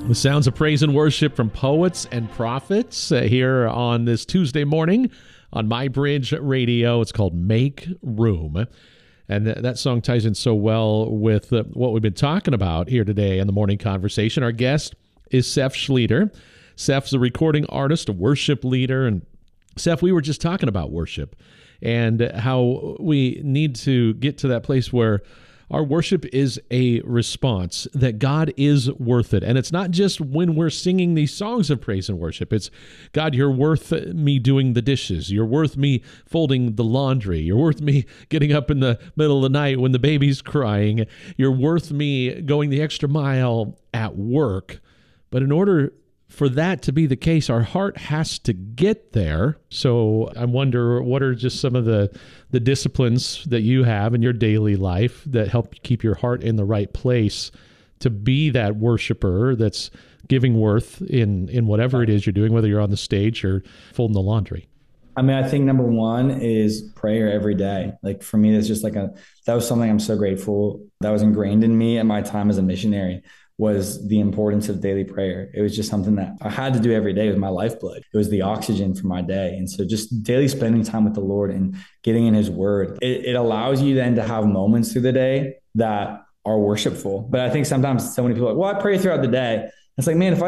The sounds of praise and worship from poets and prophets here on this Tuesday morning on My Bridge Radio. It's called Make Room. And that song ties in so well with what we've been talking about here today in the morning conversation. Our guest is Seth Schlueter. Seth's a recording artist, a worship leader. And Seth, we were just talking about worship and how we need to get to that place where our worship is a response, that God is worth it. And it's not just when we're singing these songs of praise and worship. It's, God, you're worth me doing the dishes. You're worth me folding the laundry. You're worth me getting up in the middle of the night when the baby's crying. You're worth me going the extra mile at work. But in order for that to be the case, our heart has to get there. So I wonder, what are just some of the disciplines that you have in your daily life that help keep your heart in the right place to be that worshiper that's giving worth in whatever it is you're doing, whether you're on the stage or folding the laundry? I mean, I think number one is prayer every day. Like for me, that's just that was something I'm so grateful that was ingrained in me at my time as a missionary, was the importance of daily prayer. It was just something that I had to do every day. It was my lifeblood. It was the oxygen for my day. And so just daily spending time with the Lord and getting in his word, it allows you then to have moments through the day that are worshipful. But I think sometimes so many people are like, well, I pray throughout the day. It's like, man, if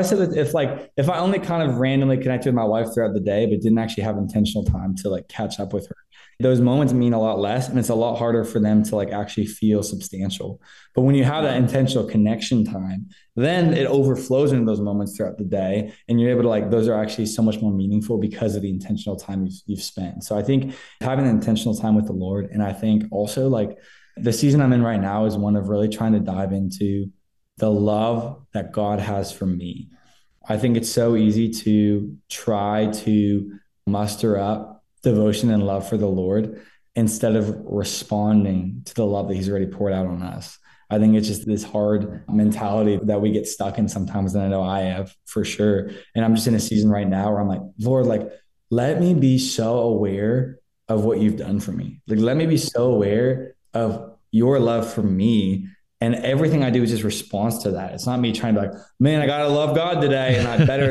I only kind of randomly connected with my wife throughout the day, but didn't actually have intentional time to catch up with her, those moments mean a lot less, and it's a lot harder for them to actually feel substantial. But when you have that intentional connection time, then it overflows into those moments throughout the day, and you're able to those are actually so much more meaningful because of the intentional time you've spent. So I think having an intentional time with the Lord, and I think also the season I'm in right now is one of really trying to dive into the love that God has for me. I think it's so easy to try to muster up devotion and love for the Lord instead of responding to the love that he's already poured out on us. I think it's just this hard mentality that we get stuck in sometimes, and I know I have for sure. And I'm just in a season right now where I'm like, Lord, let me be so aware of what you've done for me. Let me be so aware of your love for me. And everything I do is just response to that. It's not me trying to be like, man, I got to love God today and I better,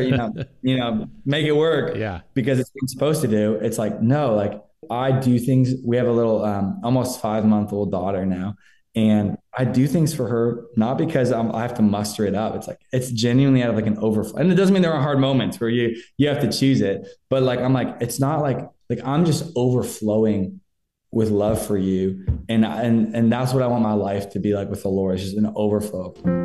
make it work because it's what I'm supposed to do. It's no, I do things. We have a little, almost 5-month-old daughter now. And I do things for her, not because I have to muster it up. It's genuinely out of an overflow. And it doesn't mean there are hard moments where you have to choose it, but it's not like I'm just overflowing with love for you. And that's what I want my life to be like with the Lord. It's just an overflow.